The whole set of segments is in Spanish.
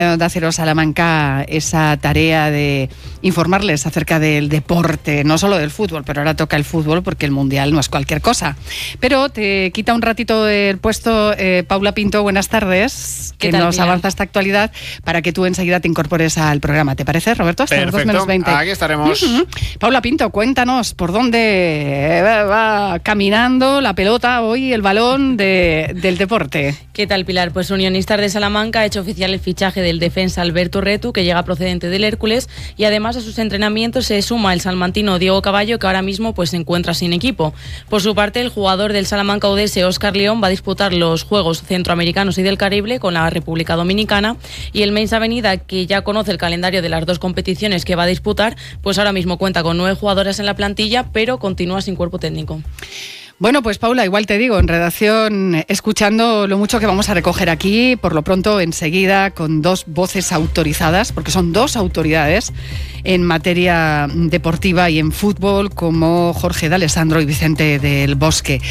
Onda Cero Salamanca esa tarea de informarles acerca del deporte, no solo del fútbol, pero ahora toca el fútbol porque el Mundial no es cualquier cosa. Pero te quita un ratito el puesto Paula Pinto, buenas tardes, que nos avanza esta actualidad para que tú enseguida te incorpores al programa. ¿Te parece, Roberto? Hasta las 2:20. Aquí estaremos. Paula Pinto, cuéntanos por dónde va caminando la pelota hoy, el balón del deporte. ¿Qué tal, Pilar? Pues Unionistas de Salamanca ha hecho oficial el fichaje del defensa Alberto Retu, que llega procedente del Hércules, y además a sus entrenamientos se suma el salmantino Diego Caballo, que ahora mismo pues se encuentra sin equipo. Por su parte, el jugador del Salamanca Udese, Óscar León, va a disputar los Juegos Centroamericanos y del Caribe con la República Dominicana, y el Mensa Avenida, que ya conoce el calendario de las dos competiciones que va a disputar, pues ahora mismo cuenta con 9 jugadoras en la plantilla, pero continúa sin cuerpo técnico. Bueno, pues Paula, igual te digo, en redacción, escuchando lo mucho que vamos a recoger aquí, por lo pronto enseguida con 2 voces autorizadas, porque son 2 autoridades en materia deportiva y en fútbol, como Jorge D'Alessandro y Vicente del Bosque.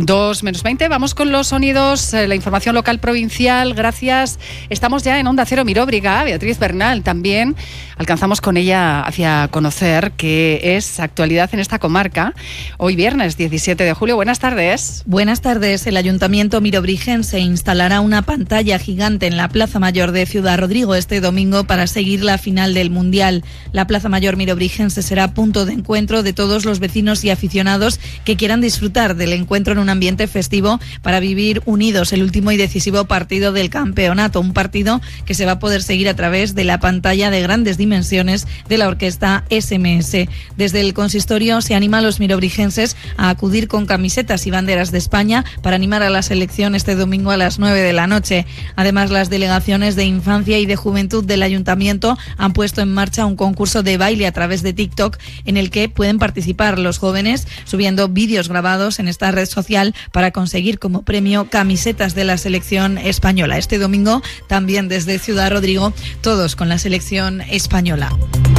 2:20, vamos con los sonidos, la información local provincial, gracias. Estamos ya en Onda Cero Miróbriga, Beatriz Bernal también, alcanzamos con ella hacia conocer qué es actualidad en esta comarca, hoy viernes 17 de julio. Buenas tardes. Buenas tardes. El Ayuntamiento mirobrigense instalará una pantalla gigante en la Plaza Mayor de Ciudad Rodrigo este domingo para seguir la final del Mundial. La Plaza Mayor mirobrigense será punto de encuentro de todos los vecinos y aficionados que quieran disfrutar del encuentro en un ambiente festivo para vivir unidos el último y decisivo partido del campeonato. Un partido que se va a poder seguir a través de la pantalla de grandes dimensiones de la orquesta SMS. Desde el consistorio se anima a los mirobrigenses a acudir con camisetas y banderas de España para animar a la selección este domingo a las 9 de la noche. Además, las delegaciones de infancia y de juventud del Ayuntamiento han puesto en marcha un concurso de baile a través de TikTok en el que pueden participar los jóvenes subiendo vídeos grabados en esta red social para conseguir como premio camisetas de la selección española. Este domingo también desde Ciudad Rodrigo, todos con la selección española.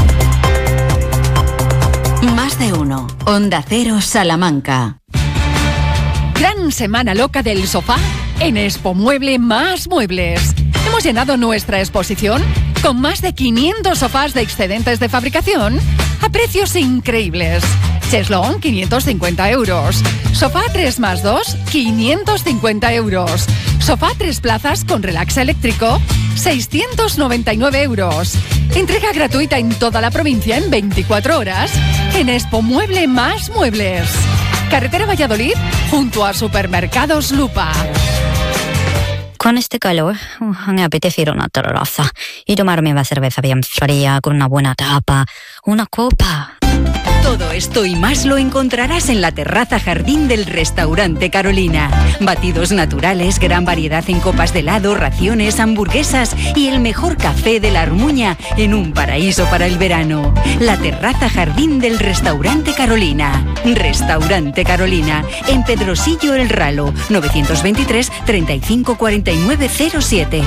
Más de uno. Onda Cero Salamanca. Gran semana loca del sofá en Expo Mueble Más Muebles. Hemos llenado nuestra exposición con más de 500 sofás de excedentes de fabricación a precios increíbles. Cheslón, 550 euros. Sofá 3+2, 550 euros. Sofá 3 plazas con relax eléctrico, 699 euros. Entrega gratuita en toda la provincia en 24 horas en Expo Mueble Más Muebles. Carretera Valladolid, junto a Supermercados Lupa. Con este calor, me apetece ir a una terraza y tomarme una cerveza bien fría con una buena tapa, una copa. Todo esto y más lo encontrarás en la terraza jardín del Restaurante Carolina. Batidos naturales, gran variedad en copas de helado, raciones, hamburguesas y el mejor café de la Armuña en un paraíso para el verano. La terraza jardín del Restaurante Carolina. Restaurante Carolina, en Pedrosillo El Ralo, 923 35 49 07.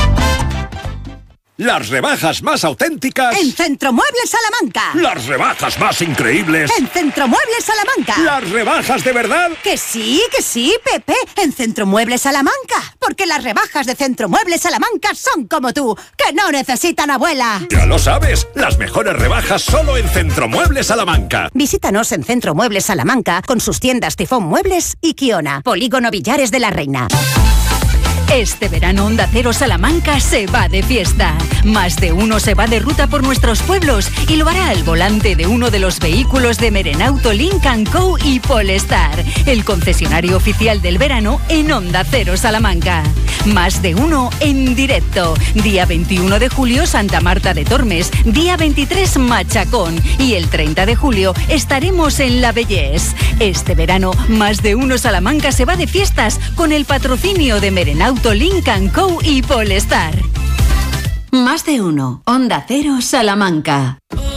Las rebajas más auténticas en Centromuebles Salamanca. Las rebajas más increíbles en Centromuebles Salamanca. Las rebajas de verdad. Que sí, Pepe, en Centromuebles Salamanca. Porque las rebajas de Centromuebles Salamanca son como tú, que no necesitan abuela. Ya lo sabes, las mejores rebajas solo en Centromuebles Salamanca. Visítanos en Centromuebles Salamanca con sus tiendas Tifón Muebles y Kiona. Polígono Villares de la Reina. Este verano Onda Cero Salamanca se va de fiesta. Más de uno se va de ruta por nuestros pueblos y lo hará al volante de uno de los vehículos de Merenauto, Lynk & Co y Polestar, el concesionario oficial del verano en Onda Cero Salamanca. Más de uno en directo. Día 21 de julio Santa Marta de Tormes, día 23 Machacón y el 30 de julio estaremos en La Bellés. Este verano Más de uno Salamanca se va de fiestas con el patrocinio de Merenauto, Lynk & Co y Polestar. Más de uno. Onda Cero Salamanca.